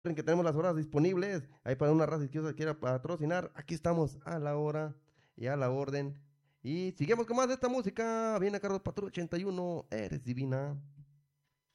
que tenemos las horas disponibles, ahí para una raza que quiera patrocinar, aquí estamos a la hora y a la orden. Y seguimos con más de esta música. Viene Carlos Patrulla 81, eres divina.